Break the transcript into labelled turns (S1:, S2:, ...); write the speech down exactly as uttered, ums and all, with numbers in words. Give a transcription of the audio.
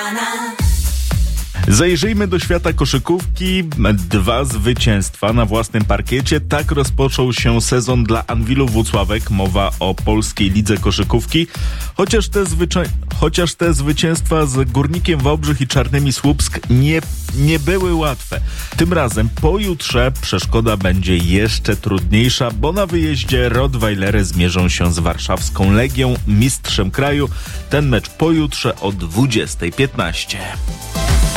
S1: Zajrzyjmy do świata koszykówki. Dwa zwycięstwa na własnym parkiecie. Tak rozpoczął się sezon dla Anwilu Włocławek. Mowa o polskiej lidze koszykówki. Chociaż te, zwyczaj... Chociaż te zwycięstwa z Górnikiem Wałbrzych i Czarnymi Słupsk nie, nie były łatwe. Tym razem pojutrze przeszkoda będzie jeszcze trudniejsza, bo na wyjeździe Rottweilery zmierzą się z warszawską Legią, mistrzem kraju. Ten mecz pojutrze o dwudziestej piętnaście.